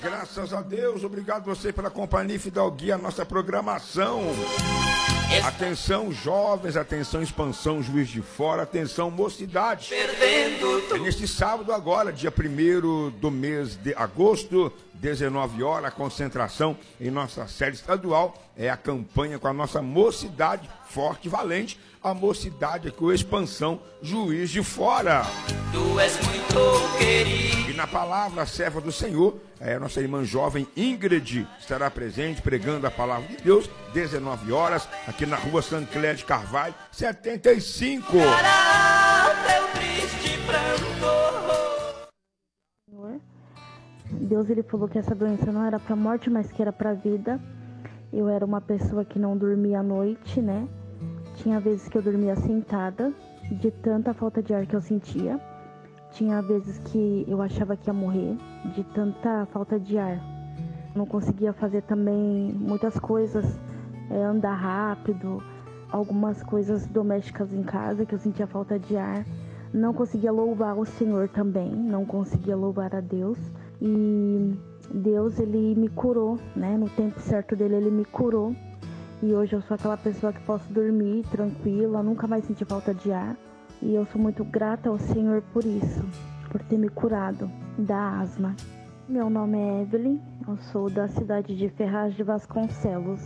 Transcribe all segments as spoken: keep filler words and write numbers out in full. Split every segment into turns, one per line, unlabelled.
Graças a Deus, obrigado você pela companhia e fidalguia à nossa programação. Atenção jovens, atenção expansão, Juiz de Fora, atenção mocidade. É neste sábado agora, dia primeiro do mês de agosto, dezenove horas, a concentração em nossa sede estadual é a campanha com a nossa mocidade forte e valente, a mocidade aqui, o expansão, Juiz de Fora.
Tu és muito querido.
E na palavra, a serva do Senhor, é, a nossa irmã jovem Ingrid estará presente pregando a palavra de Deus, dezenove horas, aqui na rua Sancler de Carvalho, setenta e cinco.
Deus, ele falou que essa doença não era para morte, mas que era para vida. Eu era uma pessoa que não dormia à noite, né? Tinha vezes que eu dormia sentada, de tanta falta de ar que eu sentia. Tinha vezes que eu achava que ia morrer, de tanta falta de ar. Não conseguia fazer também muitas coisas, é, andar rápido, algumas coisas domésticas em casa, que eu sentia falta de ar. Não conseguia louvar o Senhor também, não conseguia louvar a Deus. E Deus, ele me curou, né? No tempo certo dele, ele me curou. E hoje eu sou aquela pessoa que posso dormir tranquila, nunca mais senti falta de ar. E eu sou muito grata ao Senhor por isso, por ter me curado da asma. Meu nome é Evelyn, eu sou da cidade de Ferraz de Vasconcelos.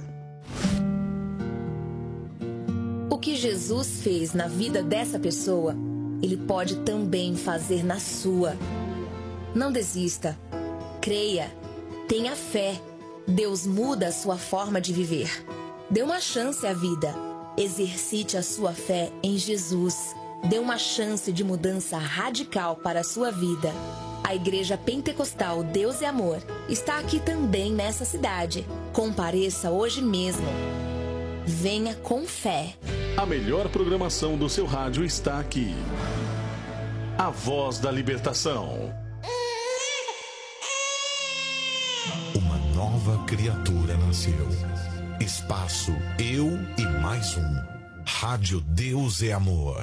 O que Jesus fez na vida dessa pessoa, Ele pode também fazer na sua. Não desista. Creia. Tenha fé. Deus muda a sua forma de viver. Dê uma chance à vida. Exercite a sua fé em Jesus. Dê uma chance de mudança radical para a sua vida. A Igreja Pentecostal Deus é Amor está aqui também nessa cidade. Compareça hoje mesmo. Venha com fé.
A melhor programação do seu rádio está aqui. A Voz da Libertação.
Uma nova criatura nasceu. Espaço Eu e Mais Um. Rádio Deus é Amor.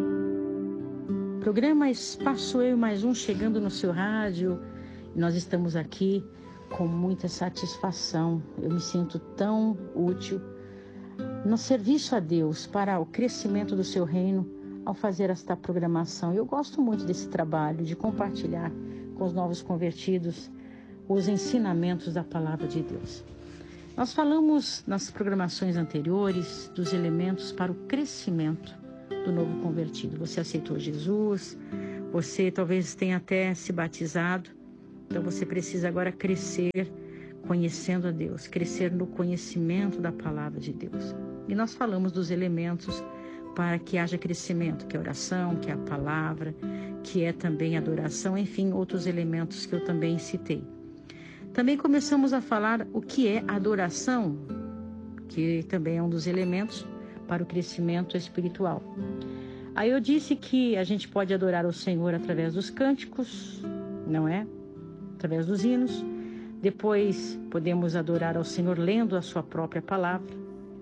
Programa Espaço Eu e Mais Um chegando no seu rádio. Nós estamos aqui com muita satisfação. Eu me sinto tão útil no serviço a Deus para o crescimento do seu reino ao fazer esta programação. Eu gosto muito desse trabalho, de compartilhar com os novos convertidos os ensinamentos da palavra de Deus. Nós falamos nas programações anteriores dos elementos para o crescimento do novo convertido. Você aceitou Jesus, você talvez tenha até se batizado, então você precisa agora crescer conhecendo a Deus, crescer no conhecimento da palavra de Deus. E nós falamos dos elementos para que haja crescimento, que é a oração, que é a palavra, que é também a adoração, enfim, outros elementos que eu também citei. Também começamos a falar o que é adoração, que também é um dos elementos para o crescimento espiritual. Aí eu disse que a gente pode adorar o Senhor através dos cânticos, não é? Através dos hinos. Depois podemos adorar ao Senhor lendo a sua própria palavra.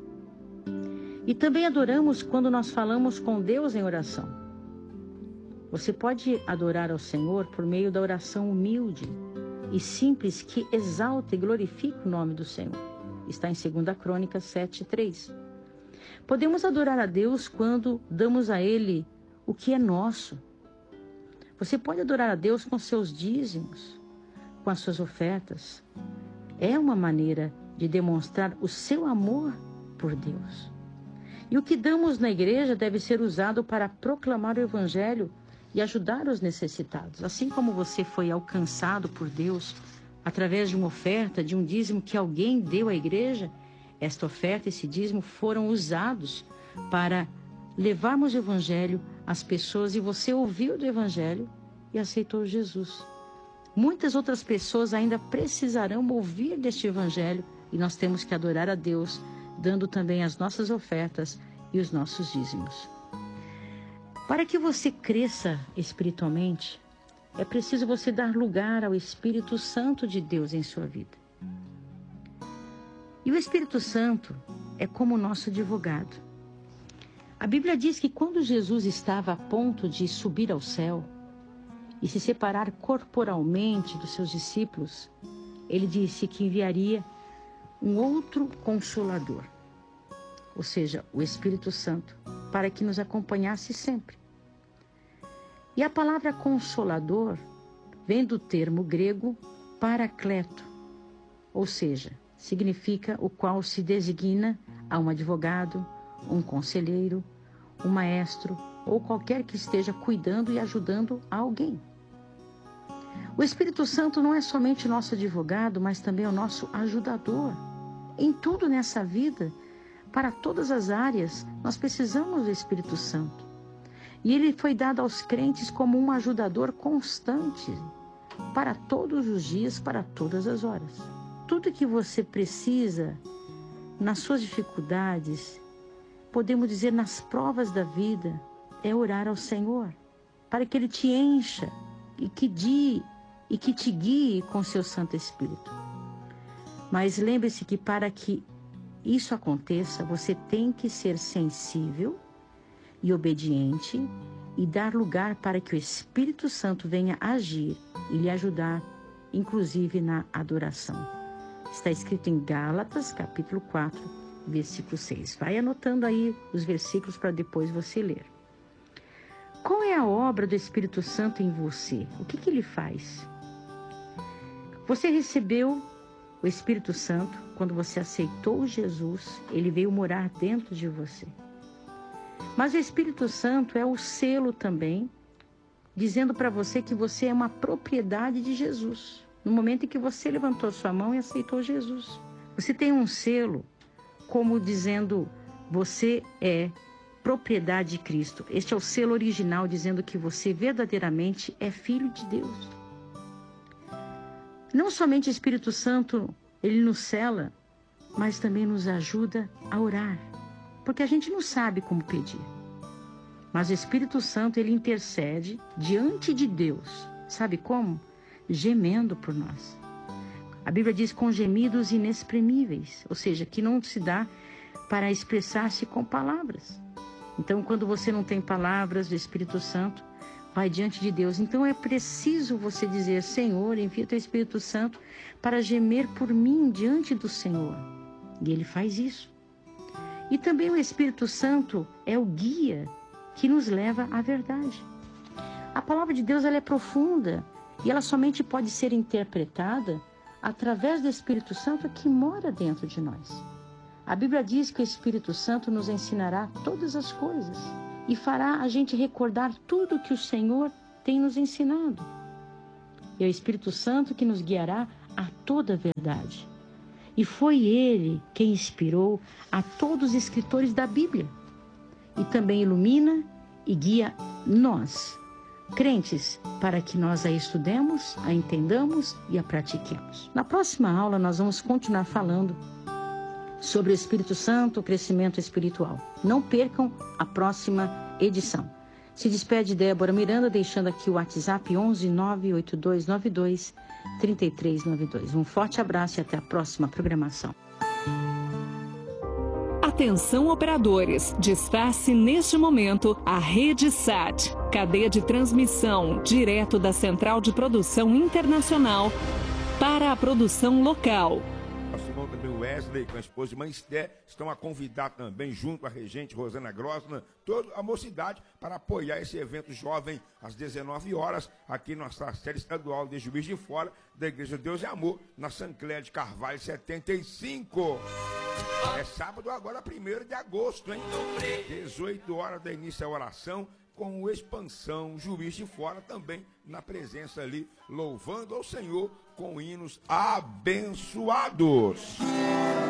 E também adoramos quando nós falamos com Deus em oração. Você pode adorar ao Senhor por meio da oração humilde e simples que exalta e glorifica o nome do Senhor. Está em segunda Crônicas sete, três. Podemos adorar a Deus quando damos a Ele o que é nosso. Você pode adorar a Deus com seus dízimos, com as suas ofertas. É uma maneira de demonstrar o seu amor por Deus. E o que damos na igreja deve ser usado para proclamar o Evangelho e ajudar os necessitados. Assim como você foi alcançado por Deus através de uma oferta, de um dízimo que alguém deu à igreja, esta oferta, esse dízimo foram usados para levarmos o Evangelho às pessoas e você ouviu do Evangelho e aceitou Jesus. Muitas outras pessoas ainda precisarão ouvir deste Evangelho e nós temos que adorar a Deus, dando também as nossas ofertas e os nossos dízimos. Para que você cresça espiritualmente, é preciso você dar lugar ao Espírito Santo de Deus em sua vida. E o Espírito Santo é como o nosso advogado. A Bíblia diz que quando Jesus estava a ponto de subir ao céu e se separar corporalmente dos seus discípulos, ele disse que enviaria um outro Consolador, ou seja, o Espírito Santo, para que nos acompanhasse sempre. E a palavra Consolador vem do termo grego Paracleto, ou seja, significa o qual se designa a um advogado, um conselheiro, um maestro ou qualquer que esteja cuidando e ajudando a alguém. O Espírito Santo não é somente nosso advogado, mas também é o nosso ajudador. Em tudo nessa vida, para todas as áreas, nós precisamos do Espírito Santo. E ele foi dado aos crentes como um ajudador constante, para todos os dias, para todas as horas. Tudo que você precisa, nas suas dificuldades, podemos dizer nas provas da vida, é orar ao Senhor, para que Ele te encha e que, die, e que te guie com seu Santo Espírito. Mas lembre-se que para que isso aconteça, você tem que ser sensível e obediente e dar lugar para que o Espírito Santo venha agir e lhe ajudar, inclusive na adoração. Está escrito em Gálatas, capítulo quatro, versículo seis. Vai anotando aí os versículos para depois você ler. Qual é a obra do Espírito Santo em você? O que que ele faz? Você recebeu o Espírito Santo quando você aceitou Jesus, ele veio morar dentro de você. Mas o Espírito Santo é o selo também, dizendo para você que você é uma propriedade de Jesus. No momento em que você levantou sua mão e aceitou Jesus. Você tem um selo como dizendo, você é propriedade de Cristo. Este é o selo original dizendo que você verdadeiramente é filho de Deus. Não somente o Espírito Santo, ele nos sela, mas também nos ajuda a orar. Porque a gente não sabe como pedir. Mas o Espírito Santo, ele intercede diante de Deus. Sabe como? Gemendo por nós. A Bíblia diz com gemidos inexprimíveis, ou seja, que não se dá para expressar-se com palavras. Então, quando você não tem palavras do Espírito Santo, vai diante de Deus. Então, é preciso você dizer, Senhor, envia o teu Espírito Santo para gemer por mim diante do Senhor. E ele faz isso. E também o Espírito Santo é o guia que nos leva à verdade. A palavra de Deus, ela é profunda. E ela somente pode ser interpretada através do Espírito Santo que mora dentro de nós. A Bíblia diz que o Espírito Santo nos ensinará todas as coisas e fará a gente recordar tudo que o Senhor tem nos ensinado. E é o Espírito Santo que nos guiará a toda a verdade. E foi Ele quem inspirou a todos os escritores da Bíblia. E também ilumina e guia nós, crentes, para que nós a estudemos, a entendamos e a pratiquemos. Na próxima aula nós vamos continuar falando sobre o Espírito Santo, o crescimento espiritual. Não percam a próxima edição. Se despede Débora Miranda, deixando aqui o WhatsApp onze nove oito dois nove dois três três nove dois. Um forte abraço e até a próxima programação.
Atenção operadores, desface neste momento a Rede Sat, cadeia de transmissão direto da Central de Produção Internacional para a produção local.
Nosso também o Wesley com a esposa e mãe Esté estão a convidar também, junto à regente Rosana Grossman, toda a mocidade para apoiar esse evento jovem às dezenove horas, aqui na nossa série estadual de Juiz de Fora, da Igreja Deus e Amor, na Sancler de Carvalho setenta e cinco. É sábado agora, primeiro de agosto, hein? dezoito horas da início da oração, com o Expansão Juiz de Fora também na presença ali, louvando ao Senhor com hinos abençoados.